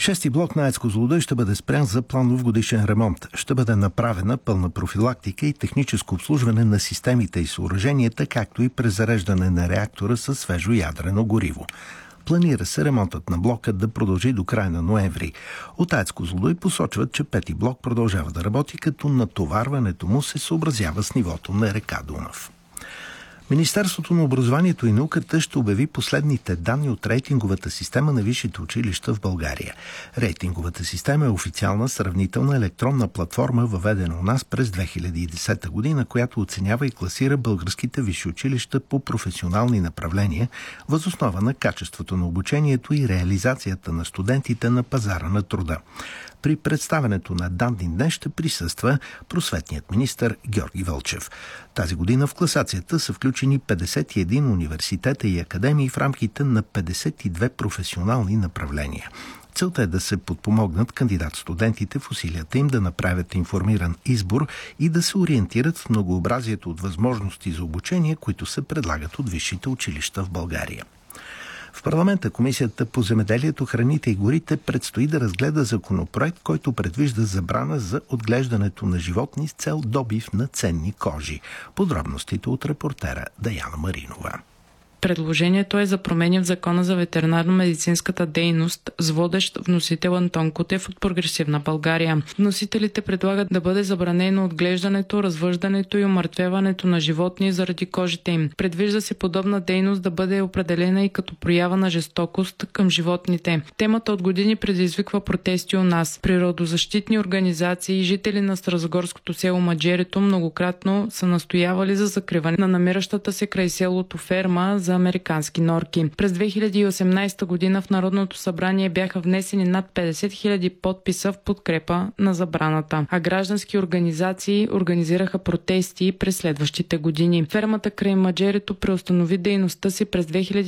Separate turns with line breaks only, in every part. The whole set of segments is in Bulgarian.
Шести блок на АЕЦ Козлодуй ще бъде спрян за планов годишен ремонт. Ще бъде направена пълна профилактика и техническо обслужване на системите и съоръженията, както и презареждане на реактора със свежо ядрено гориво. Планира се ремонтът на блока да продължи до края на ноември. От АЕЦ Козлодуй посочват, че пети блок продължава да работи, като натоварването му се съобразява с нивото на река Дунав. Министерството на образованието и науката ще обяви последните данни от рейтинговата система на висшите училища в България. Рейтинговата система е официална сравнителна електронна платформа, въведена у нас през 2010 година, която оценява и класира българските висши училища по професионални направления въз основа на качеството на обучението и реализацията на студентите на пазара на труда. При представянето на данни днес ще присъства просветният министър Георги Вълчев. Тази година в класацията са включени 51 университета и академии в рамките на 52 професионални направления. Целта е да се подпомогнат кандидат-студентите в усилията им да направят информиран избор и да се ориентират в многообразието от възможности за обучение, които се предлагат от висшите училища в България. В парламента Комисията по земеделието, храните и горите предстои да разгледа законопроект, който предвижда забрана за отглеждането на животни с цел добив на ценни кожи. Подробностите от репортера Даяна Маринова.
Предложението е за промени в Закона за ветеринарно-медицинската дейност с водещ вносител Антон Кутев от Прогресивна България. Вносителите предлагат да бъде забранено отглеждането, развъждането и умъртвяването на животни заради кожите им. Предвижда се подобна дейност да бъде определена и като проява на жестокост към животните. Темата от години предизвиква протести у нас. Природозащитни организации и жители на старозагорското село Маджерето многократно са настоявали за закриване на намиращата се край селото ферма за американски норки. През 2018 година в Народното събрание бяха внесени над 50 000 подписа в подкрепа на забраната, а граждански организации организираха протести през следващите години. Фермата край Маджерето преустанови дейността си през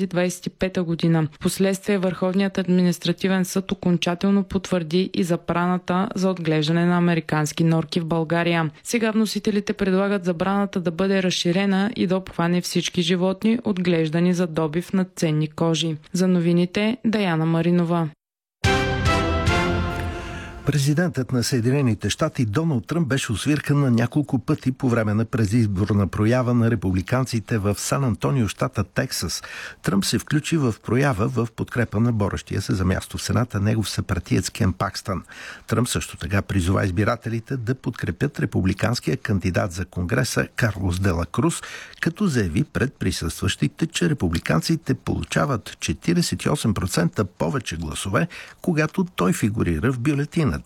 2025 година. Впоследствие Върховният административен съд окончателно потвърди и забраната за отглеждане на американски норки в България. Сега вносителите предлагат забраната да бъде разширена и да обхване всички животни, отглеждани за добив на ценни кожи. За новините Даяна Маринова.
Президентът на Съединените щати Доналд Тръмп беше освиркан на няколко пъти по време на предизборна проява на републиканците в Сан Антонио, щата Тексас. Тръмп се включи в проява в подкрепа на борещия се за място в Сената негов съпартиец Кен Пакстън. Тръмп също така призова избирателите да подкрепят републиканския кандидат за Конгреса Карлос де ла Круз, като заяви пред присъстващите, че републиканците получават 48% повече гласове, когато той фигурира в бюлетина.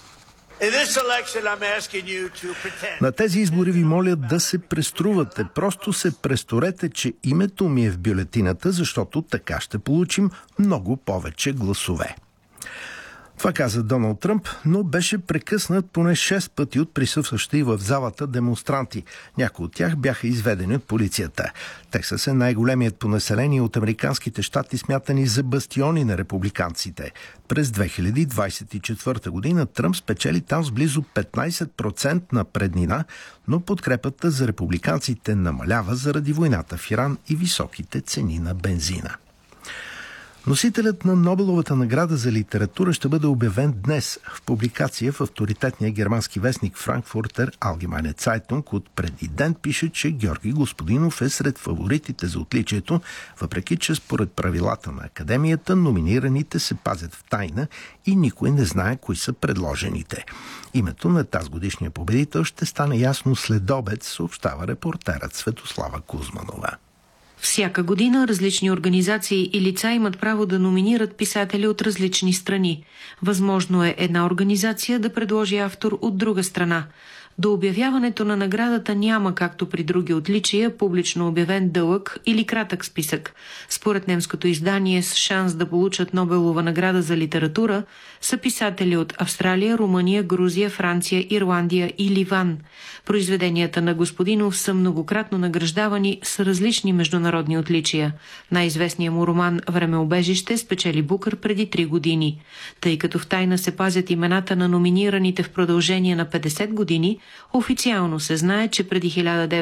На тези избори ви моля да се преструвате. Просто се престорете, че името ми е в бюлетината, защото така ще получим много повече гласове. Това каза Доналд Тръмп, но беше прекъснат поне 6 пъти от присъстващи в залата демонстранти. Някои от тях бяха изведени от полицията. Тексас е най-големият по население от американските щати, смятани за бастиони на републиканците. През 2024 година Тръмп спечели там с близо 15% на преднина, но подкрепата за републиканците намалява заради войната в Иран и високите цени на бензина. Носителят на Нобеловата награда за литература ще бъде обявен днес в публикация в авторитетния германски вестник Frankfurter Allgemeine Zeitung. От преди ден пише, че Георги Господинов е сред фаворитите за отличието, въпреки че според правилата на академията номинираните се пазят в тайна и никой не знае кои са предложените. Името на тазгодишния победител ще стане ясно след обед, съобщава репортерът Светослава Кузманова.
Всяка година различни организации и лица имат право да номинират писатели от различни страни. Възможно е една организация да предложи автор от друга страна. До обявяването на наградата няма, както при други отличия, публично обявен дълъг или кратък списък. Според немското издание, с шанс да получат Нобелова награда за литература са писатели от Австралия, Румъния, Грузия, Франция, Ирландия и Ливан. Произведенията на Господинов са многократно награждавани с различни международни отличия. Най-известният му роман «Времеобежище» спечели Букър преди 3 години. Тъй като в тайна се пазят имената на номинираните в продължение на 50 години, официално се знае, че преди